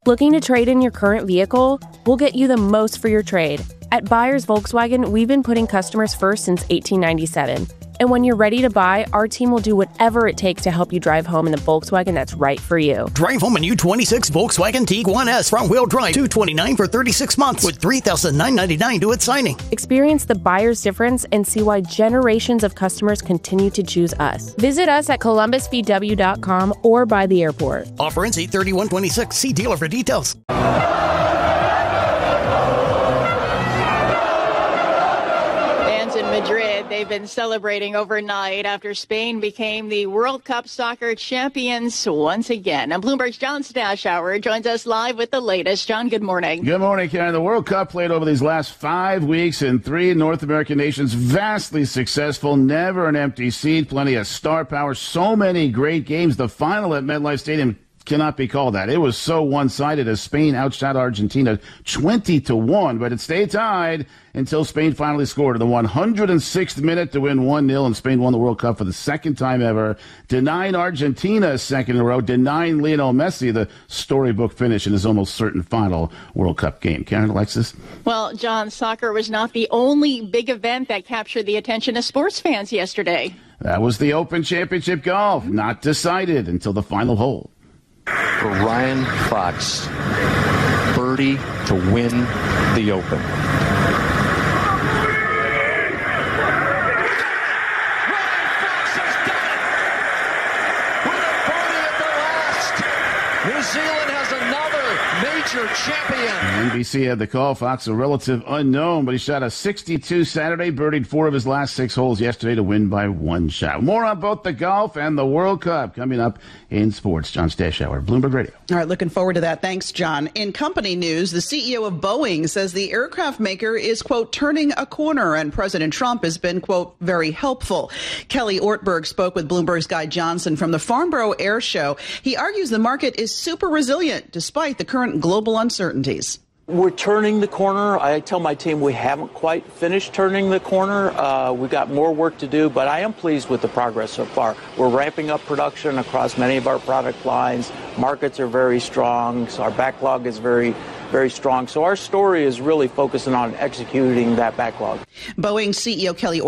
Looking to trade in your current vehicle? We'll get you the most for your trade. At Buyers Volkswagen, we've been putting customers first since 1897. And when you're ready to buy, our team will do whatever it takes to help you drive home in the Volkswagen that's right for you. Drive home a new 26 Volkswagen Tiguan S front-wheel drive, $229 for 36 months with $3,999 due at signing. Experience the buyer's difference and see why generations of customers continue to choose us. Visit us at columbusvw.com or by the airport. Offer ends 8/31/26. See dealer for details. Madrid, they've been celebrating overnight after Spain became the World Cup soccer champions once again. And Bloomberg's John Stashower joins us live with the latest. John, good morning. Good morning, Karen. The World Cup played over these last 5 weeks in 3 North American nations. Vastly successful, never an empty seat, plenty of star power, so many great games. The final at MetLife Stadium cannot be called that. It was so one-sided as Spain outshot Argentina 20-1, but it stayed tied until Spain finally scored in the 106th minute to win 1-0, and Spain won the World Cup for the second time ever, denying Argentina a second in a row, denying Lionel Messi the storybook finish in his almost certain final World Cup game. Karen, Alexis? Well, John, soccer was not the only big event that captured the attention of sports fans yesterday. That was the Open Championship Golf, not decided until the final hole. For Ryan Fox, birdie to win the Open. Ryan Fox has done it! With a birdie at the last, New Zealand has another major champion. NBC had the call. Fox, a relative unknown, but he shot a 62 Saturday, birdied 4 of his last 6 holes yesterday to win by 1 shot. More on both the golf and the World Cup coming up in sports. John Stashower, Bloomberg Radio. All right, looking forward to that. Thanks, John. In company news, the CEO of Boeing says the aircraft maker is, quote, turning a corner, and President Trump has been, quote, very helpful. Kelly Ortberg spoke with Bloomberg's Guy Johnson from the Farnborough Air Show. He argues the market is super resilient despite the current global uncertainties. We're turning the corner. I tell my team we haven't quite finished turning the corner. We've got more work to do, but I am pleased with the progress so far. We're ramping up production across many of our product lines. Markets are very strong. So our backlog is very, very strong. So our story is really focusing on executing that backlog. Boeing CEO Kelly